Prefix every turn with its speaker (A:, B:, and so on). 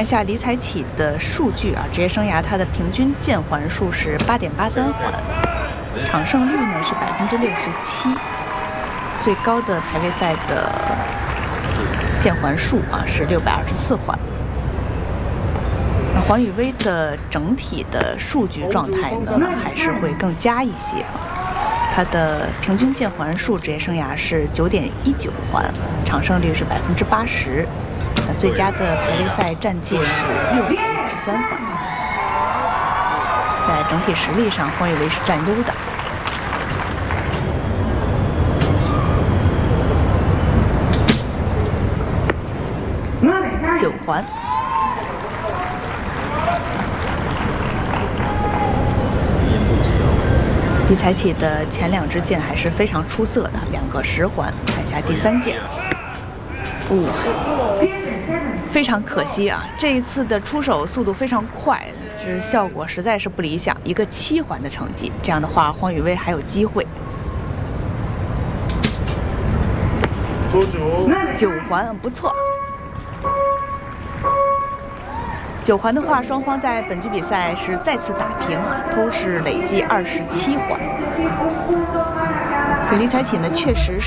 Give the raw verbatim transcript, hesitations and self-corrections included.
A: 看一下李彩启的数据啊，职业生涯他的平均键环数是八点八三环，场胜率呢是百分之六十七，最高的排位赛的键环数啊是六百二十四环。那黄宇威的整体的数据状态呢还是会更佳一些，他的平均键环数职业生涯是九点一九环，场胜率是百分之八十。那最佳的排位赛战绩是六百五十三环，在整体实力上，黄宇威是占优的。九环，李彩启的前两支箭还是非常出色的，两个十环。看一下第三箭，五、哦。非常可惜啊，这一次的出手速度非常快，这效果实在是不理想。一个七环的成绩，这样的话，黄宇威还有机会。九环不错。九环的话，双方在本局比赛是再次打平啊，都是累计二十七环。李彩启呢，确实是。